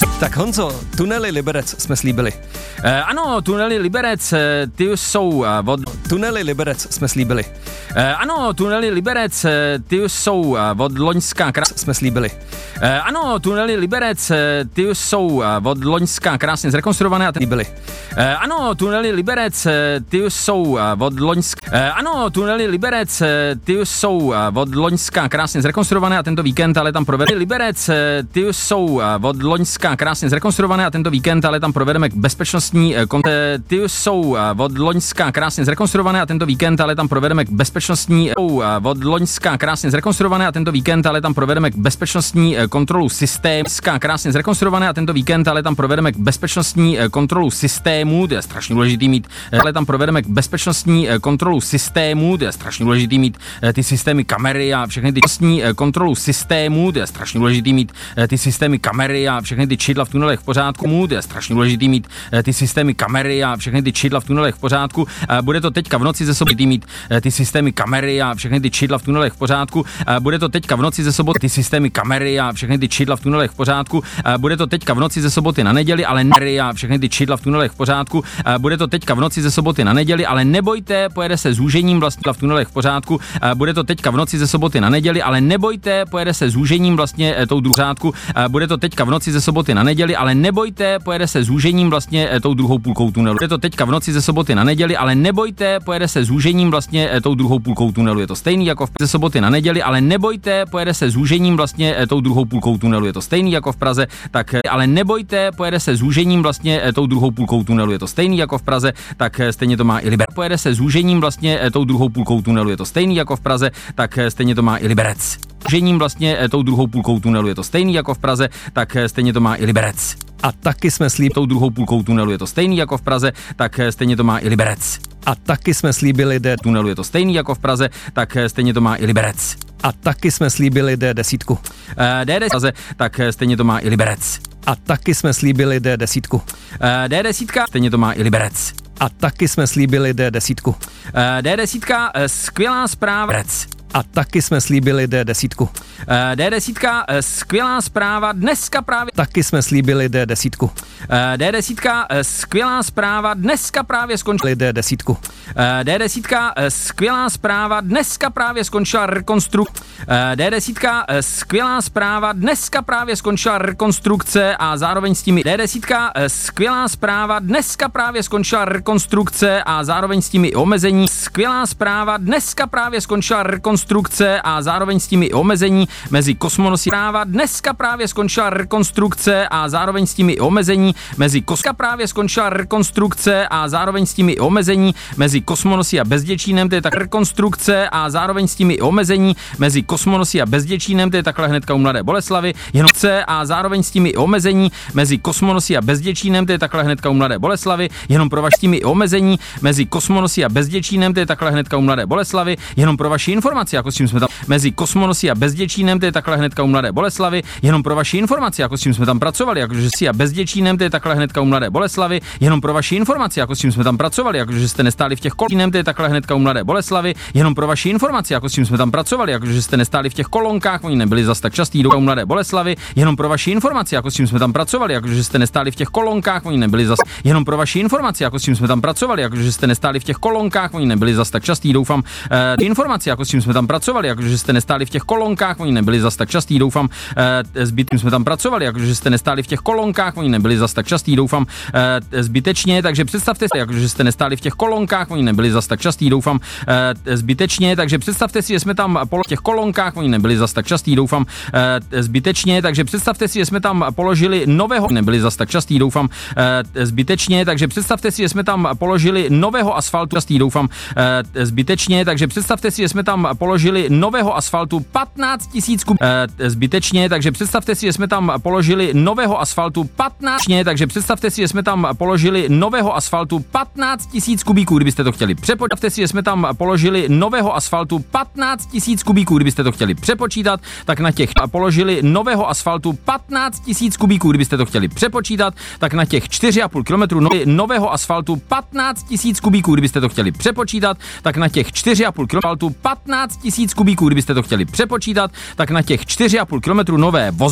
Tak Honzo, tunely Liberec jsme slíbili. Ano, tunely Liberec, ty jsou od... Tunely Liberec jsme slíbili. Ano, tunely Liberec, ty jsou od loňská jsme slíbili. Ano, tunely Liberec, ty jsou od loňská krásně zrekonstruované a Slíbili. Ano, tunely Liberec, ty jsou od loňská... Ano, tunely Liberec, ty jsou od loňská krásně zrekonstruované a tento víkend ale tam provedeme Liberec, ty jsou od loňská krásně zrekonstruované a tento víkend ale tam provedeme bezpečnostní ty jsou od loňská krásně zrekonstruované a tento víkend ale tam provedeme bezpečnostní od loňská krásně zrekonstruované a tento víkend ale tam provedeme bezpečnostní kontrolu systému krásně zrekonstruované a tento víkend ale tam provedeme bezpečnostní kontrolu systému, to je strašně důležitý mít, ale tam provedeme bezpečnostní kontrolu systému, to je strašně důležitý mít ty systémy kamery a všechny ty kontrolu systému, to je strašně důležitý mít ty systémy kamery a všechny ty čidla v tunelech v pořádku, to je strašně důležitý mít ty systémy kamery a všechny ty čidla v tunelech v pořádku. Bude to teďka v noci ze soboty mít ty systémy kamery a všechny ty čidla v tunelech v pořádku. Bude to teďka v noci ze soboty ty systémy kamery a všechny ty čidla v tunelech v pořádku. Bude to teďka v noci ze soboty na neděli, ale a všechny ty čidla v tunelech v pořádku. Bude to teďka v noci ze soboty na neděli, ale nebojte, pojede se zúžením vlastně v tunelech v pořádku. Bude to teďka v noci ze soboty na neděli, ale nebojte, pojede se zúžením vlastně tou druhou pořádku. Bude to teďka v noci ze soboty na neděli, ale nebojte, pojede se zúžením vlastně tou druhou půlkou tunelu. Je to teďka v noci ze soboty na neděli, ale nebojte, pojede se zúžením vlastně tou druhou půlkou tunelu. Je to stejný jako ze soboty na neděli, ale nebojte, pojede se zúžením vlastně tou druhou půlkou tunelu. Je to stejný jako v Praze, tak ale nebojte, pojede se zúžením vlastně tou druhou půlkou tunelu. Je to stejný jako v Praze, tak stejně to má i Liberec. Pojede se zúžením vlastně tou druhou půlkou tunelu. Je to stejný jako v Praze, tak stejně to má i Liberec. Zúžením vlastně tou druhou půlkou tunelu. Je to stejný jako v Praze, tak stejně to má i Liberec. A taky jsme slíbili tou druhou půlkou tunelu. Je to stejný jako v Praze, tak stejně to má i Liberec. A taky jsme slíbili tunelu. Je to stejný jako v Praze, tak stejně to má i Liberec. A taky jsme slíbili D10. D10, tak stejně to má i Liberec. A taky jsme slíbili D10. D10, stejně to má i Liberec. A taky jsme slíbili D10. D10, skvělá zpráva. A taky jsme slíbili D10. D10, skvělá zpráva, dneska právě... Taky jsme slíbili D10. D10, skvělá zpráva, dneska právě skončila... D10. D10, skvělá zpráva, dneska právě skončila rekonstrukce. D10, skvělá zpráva, dneska právě skončila rekonstrukce a zároveň s tím... D10, skvělá zpráva, dneska právě skončila rekonstrukce a zároveň s tím i omezení. Skvělá zpráva, dneska právě skončila rekonstrukce a zároveň s tím i omezení mezi kosmonosy. Práva dneska právě skončila rekonstrukce a zároveň s tím i omezení mezi právě skončila rekonstrukce a zároveň s tím i omezení mezi Kosmonosy a Bezděčínem, to je tak rekonstrukce a zároveň s tím i omezení mezi Kosmonosy a Bezděčínem, to je takhle hnedka u Mladé Boleslavi, jenom a zároveň s tím i omezení mezi Kosmonosy a Bezděčínem, to je takhle hnedka u Mladé Boleslavi, jenom pro vaši tím i omezení mezi Kosmonosy a Bezděčínem, to je takhle hnedka u Mladé Boleslavi, jenom pro vaši informaci, jako s čím jsme tam mezi Kosmonosy a Bezděčínem, to je takhle hnedka u Mladé Boleslavi, jenom pro vaši informaci, jako s čím jsme tam pracovali, jakože si a Bezděčínem, to je takhle hnedka u Mladé Boleslavi, jenom pro vaši informaci, jako s čím jsme tam pracovali, jakože jste nestáli v těch kolínem, to je takhle hnedka u Mladé Boleslavi, jenom pro vaši informaci, jako s čím jsme tam pracovali, jakože jste nestáli v těch kolonkách, oni nebyli zas tak častý do Mladé Boleslavi, jenom pro vaši informaci, jako s čím jsme tam pracovali, jakože jste nestáli v těch kolonkách, oni nebyli zas jenom pro vaši informaci, jako s čím jsme tam pracovali, jakože jste nestáli v těch kolonkách, oni nebyli zas tak častý, doufám, informaci, jako s čím jsme tam pracovali, jakože jste nestáli v těch kolonkách, oni nebyli zas tak častý, doufám, zbytečně jsme tam pracovali, jakože jste nestáli v těch kolonkách, oni nebyli zas tak častý, doufám, zbytečně, takže představte si, jakože jste nestáli v těch kolonkách, oni nebyli zas tak častý, doufám, zbytečně, takže představte si, že jsme tam v těch kolonkách, oni nebyli zas tak častý, doufám, zbytečně, takže představte si, že jsme tam položili nového, nebyli zas tak častý, doufám, zbytečně, takže představte si, že jsme tam položili nového asfaltu, častý, doufám, zbytečně, takže představte si, že jsme tam položili nového asfaltu 15 000 kubíků, zbytečně, takže představte si, že jsme tam položili nového asfaltu 15, takže představte si, že jsme tam položili nového asfaltu 15 000 kubíků, kdybyste to chtěli přepočítat, si, že jsme tam položili nového asfaltu 15 000 kubíků, kdybyste to chtěli přepočítat, tak na těch položili nového asfaltu 15 000 kubíků, kdybyste to chtěli přepočítat, tak na těch 4,5 kilometru nového asfaltu 15 000 kubíků, kdybyste to chtěli přepočítat, tak na těch 4,5 kilometru 15 000 kubíků, kdybyste to chtěli přepočítat, tak na těch 4,5 kilometru nové vozy